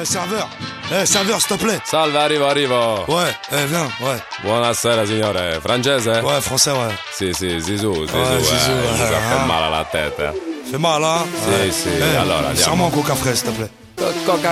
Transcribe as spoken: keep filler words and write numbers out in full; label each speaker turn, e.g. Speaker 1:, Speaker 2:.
Speaker 1: Eh, serveur. Eh, serveur, s'il te plaît.
Speaker 2: Salve, arrivo, arrivo.
Speaker 1: Ouais, eh, viens, ouais.
Speaker 2: Buonasera, signore. Francese?
Speaker 1: Ouais, français, ouais.
Speaker 2: Sì, sì, Zizou, Zizou.
Speaker 1: Ouais,
Speaker 2: eh,
Speaker 1: Zizou,
Speaker 2: mi
Speaker 1: ouais,
Speaker 2: fa
Speaker 1: hein.
Speaker 2: male alla testa.
Speaker 1: Fais mal, hein.
Speaker 2: Sì, sì,
Speaker 1: Eh,
Speaker 2: allora andiamo.
Speaker 1: serre-moi un coca frais, s'il te plaît.
Speaker 2: Co- Coca